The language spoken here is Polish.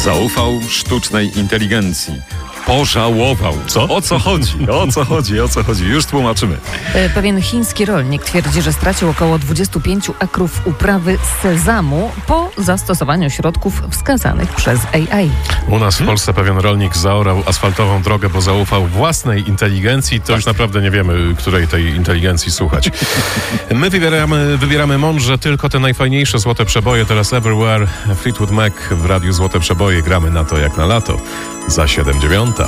Zaufał sztucznej inteligencji. Pożałował. Co? O co chodzi? O co chodzi? Już tłumaczymy. Pewien chiński rolnik twierdzi, że stracił około 25 akrów uprawy sezamu po zastosowaniu środków wskazanych przez AI. U nas w Polsce pewien rolnik zaorał asfaltową drogę, bo zaufał własnej inteligencji. To już naprawdę nie wiemy, której tej inteligencji słuchać. My wybieramy mądrze tylko te najfajniejsze złote przeboje. Teraz Everywhere, Fleetwood Mac w Radiu Złote Przeboje. Gramy na to jak na lato. Za 7:09.